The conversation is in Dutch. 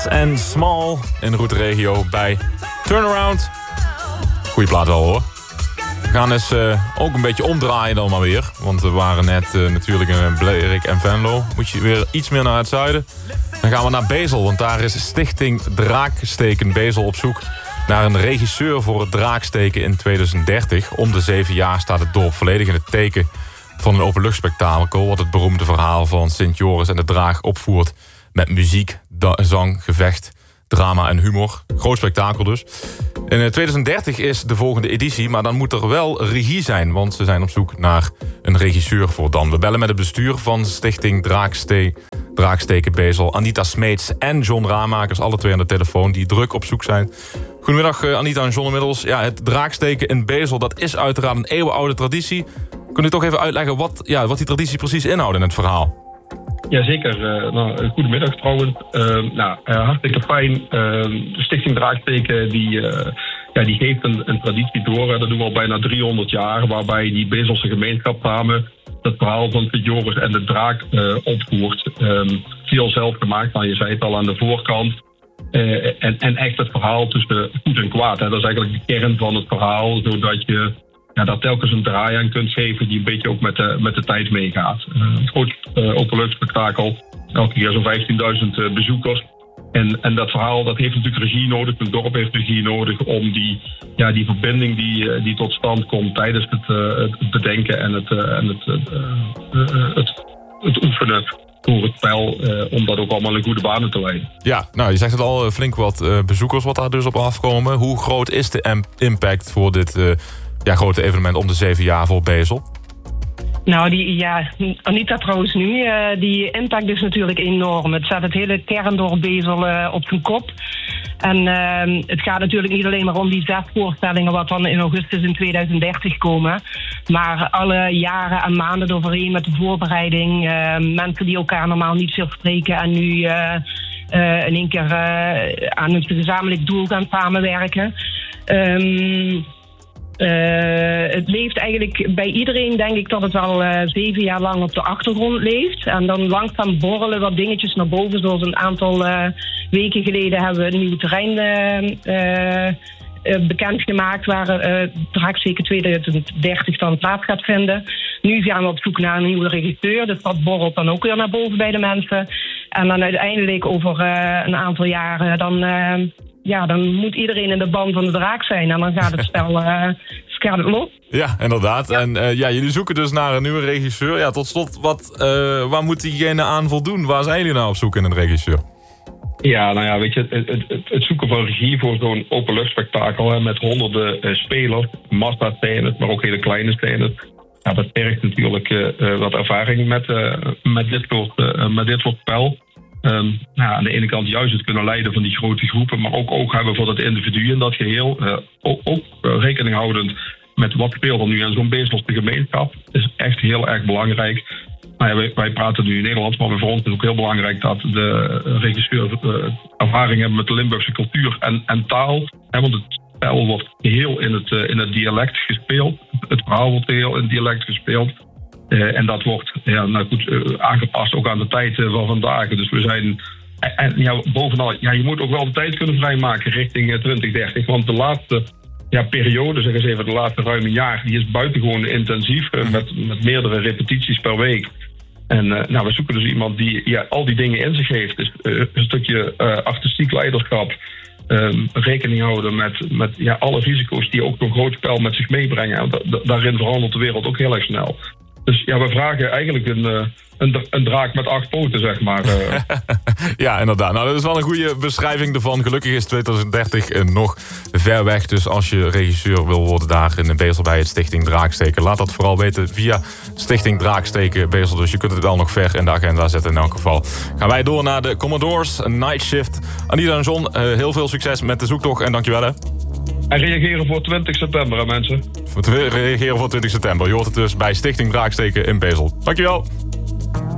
and Small in Route Regio bij Turnaround. Goeie plaat wel hoor. We gaan eens ook een beetje omdraaien dan maar weer. Want we waren net natuurlijk in Blerik en Venlo. Moet je weer iets meer naar het zuiden. Dan gaan we naar Bezel, want daar is Stichting Draaksteken Bezel op zoek naar een regisseur voor het draaksteken in 2030. Om de 7 jaar staat het dorp volledig in het teken van een openluchtspektakel, wat het beroemde verhaal van Sint Joris en de Draak opvoert met muziek, zang, gevecht, drama en humor. Groot spektakel dus. In 2030 is de volgende editie, maar dan moet er wel regie zijn, want ze zijn op zoek naar een regisseur voor dan. We bellen met het bestuur van Stichting Draaksteken Bezel, Anita Smeets en John Raamakers, alle twee aan de telefoon, die druk op zoek zijn. Goedemiddag Anita en John inmiddels. Ja, het draaksteken in Bezel, dat is uiteraard een eeuwenoude traditie. Kun je toch even uitleggen wat die traditie precies inhoudt in het verhaal? Jazeker. Goedemiddag trouwens. Hartstikke fijn. De Stichting Draaksteken die geeft een traditie door. Dat doen we al bijna 300 jaar. Waarbij die Bezelse gemeenschap samen het verhaal van Sint Joris en de Draak opvoert. Veel zelf gemaakt. Je zei het al aan de voorkant. En echt het verhaal tussen goed en kwaad. Hè. Dat is eigenlijk de kern van het verhaal. Zodat je daar telkens een draai aan kunt geven die een beetje ook met de tijd meegaat. Een groot openluchtspektakel. Elke keer zo'n 15.000 bezoekers. En dat verhaal dat heeft natuurlijk regie nodig. Het dorp heeft regie nodig om die verbinding die tot stand komt tijdens het bedenken en het oefenen door het spel, om dat ook allemaal in goede banen te leiden. Ja, nou je zegt het al, flink wat bezoekers wat daar dus op afkomen. Hoe groot is de impact voor dit grote evenement om de 7 jaar voor Bezel? Nou, Anita trouwens nu, die impact is natuurlijk enorm. Het zet het hele kerndorp Bezel op zijn kop. En het gaat natuurlijk niet alleen maar om die 6 voorstellingen wat dan in augustus in 2030 komen. Maar alle jaren en maanden eroverheen met de voorbereiding. Mensen die elkaar normaal niet veel spreken en nu in één keer aan een gezamenlijk doel gaan samenwerken. Het leeft eigenlijk bij iedereen, denk ik, dat het al 7 jaar lang op de achtergrond leeft. En dan langzaam borrelen wat dingetjes naar boven. Zoals een aantal weken geleden hebben we een nieuw terrein bekendgemaakt waar Draaksteken 2030 dan plaats gaat vinden. Nu gaan we op zoek naar een nieuwe regisseur. Dus dat borrelt dan ook weer naar boven bij de mensen. En dan uiteindelijk over een aantal jaren dan moet iedereen in de band van de draak zijn. En dan gaat het spel los. Ja, inderdaad. Ja. En jullie zoeken dus naar een nieuwe regisseur. Ja, tot slot, waar moet diegene aan voldoen? Waar zijn jullie nou op zoek in een regisseur? Ja, weet je, het zoeken van regie voor zo'n openluchtspektakel met honderden spelers, massa-scènes, maar ook hele kleine scènes. Ja, dat vergt natuurlijk wat ervaring met dit soort spel. Aan de ene kant juist het kunnen leiden van die grote groepen, maar ook oog hebben voor dat individu in dat geheel. Ook rekening houdend met wat speelt er nu in zo'n Bezelse gemeenschap. is echt heel erg belangrijk. Wij praten nu in Nederlands, maar voor ons is het ook heel belangrijk dat de regisseur ervaring hebben met de Limburgse cultuur en taal. Want het spel wordt geheel in het dialect gespeeld. Het verhaal wordt geheel in het dialect gespeeld. En dat wordt aangepast ook aan de tijd van vandaag. Dus we zijn... bovenal, je moet ook wel de tijd kunnen vrijmaken richting 2030. Want de laatste periode, zeg eens even, de laatste ruim een jaar, die is buitengewoon intensief. Met meerdere repetities per week. En we zoeken dus iemand die al die dingen in zich heeft. Dus een stukje artistiek leiderschap. Rekening houden met alle risico's die ook zo'n groot spel met zich meebrengen. Daarin verandert de wereld ook heel erg snel. Dus we vragen eigenlijk een draak met 8 poten, zeg maar. Ja, inderdaad. Nou, dat is wel een goede beschrijving ervan. Gelukkig is 2030 nog ver weg. Dus als je regisseur wil worden daar in Bezel bij het Stichting Draaksteken, laat dat vooral weten via Stichting Draaksteken Bezel. Dus je kunt het wel nog ver in de agenda zetten in elk geval. Gaan wij door naar de Commodores, Night Shift. Anita en John, heel veel succes met de zoektocht en dankjewel hè. En reageren voor 20 september, hè, mensen. Reageren voor 20 september. Je hoort het dus bij Stichting Draaksteken in Bezel. Dankjewel.